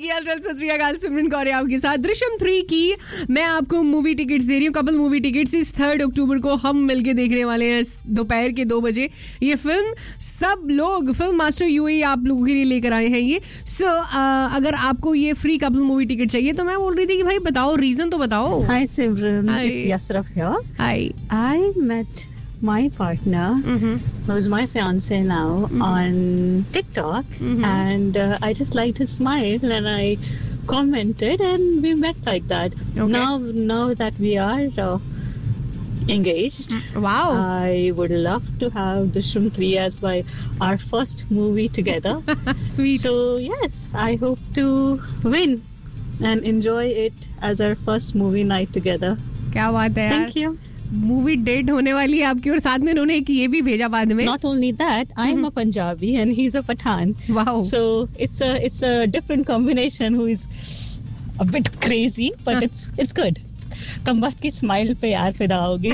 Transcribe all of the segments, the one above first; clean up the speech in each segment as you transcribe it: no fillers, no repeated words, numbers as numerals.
की हालचाल, सत श्री अकाल, सिमरन कौर आपके साथ। दृश्यम 3 की मैं आपको मूवी टिकट्स दे रही हूँ, कपल मूवी टिकट्स। इस 3 अक्टूबर को हम मिलके देखने वाले हैं दोपहर के 2 बजे ये फिल्म। सब लोग फिल्म मास्टर यूएई आप लोगों के लिए लेकर आए हैं ये। सो अगर आपको ये फ्री कपल मूवी टिकट चाहिए तो मैं बोल रही थी कि भाई बताओ, रीजन तो बताओ। Hi Simran, Hi. it's Yasraf here. Hi. I met my partner, who's my fiance now, on TikTok, and I just liked his smile, and I commented, and we met like that. Okay. Now that we are engaged, wow. I would love to have Drishyam 3 as our first movie together. Sweet. So yes, I hope to win and enjoy it as our first movie night together. क्या बात है यार। Thank you. Movie date होने वाली है आपकी, और साथ में उन्होंने एक ये भी भेजा बाद में। Not only that, I'm a Punjabi and he's a Pathan. Wow. So it's a different combination who is a bit crazy, but it's good. कमबख्त की स्माइल पे यार फिदा होगी।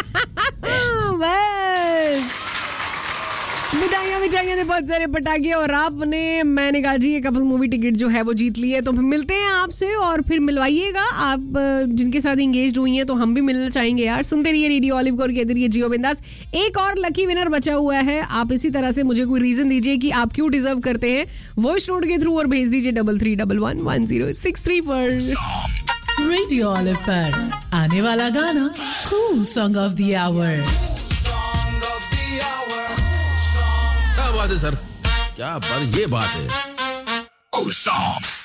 बस मिठाइयाँ ने बहुत सारे पटाखे, और आपने, मैंने कहा जी ये कपल मूवी टिकट जो है वो जीत ली है। तो फिर मिलते हैं आपसे, और फिर मिलवाइएगा आप जिनके साथ इंगेज हुई हैं, तो हम भी मिलना चाहेंगे यार। सुनते रहिए रेडियो ऑलिव को और कहते रहिए जियो बिंदास। एक और लकी विनर बचा हुआ है, आप इसी तरह से मुझे कोई रीजन दीजिए कि आप क्यों डिजर्व करते हैं, वॉइस नोट के थ्रू, और भेज दीजिए 33111063 पर। रेडियो ऑलिव पर आने वाला गाना cool song of the our. क्या बात है सर, क्या बात, ये बात है।